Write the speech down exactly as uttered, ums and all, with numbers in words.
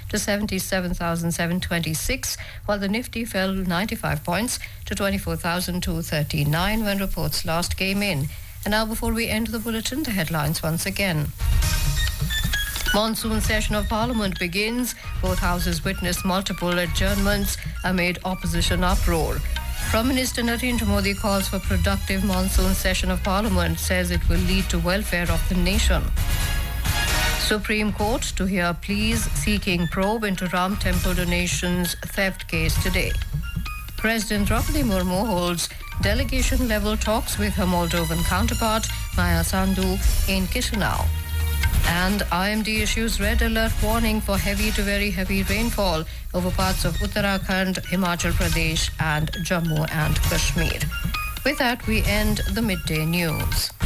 to seventy-seven thousand seven hundred twenty-six, while the Nifty fell ninety-five points to twenty-four thousand two hundred thirty-nine when reports last came in. And now, before we end the bulletin, the headlines once again. Monsoon session of Parliament begins. Both houses witness multiple adjournments amid opposition uproar. Prime Minister Narendra Modi calls for productive monsoon session of Parliament, says it will lead to welfare of the nation. Supreme Court to hear pleas seeking probe into Ram Temple donations theft case today. President Draupadi Murmu holds delegation-level talks with her Moldovan counterpart, Maya Sandu, in Chisinau. And I M D issues red alert warning for heavy to very heavy rainfall over parts of Uttarakhand, Himachal Pradesh and Jammu and Kashmir. With that, we end the midday news.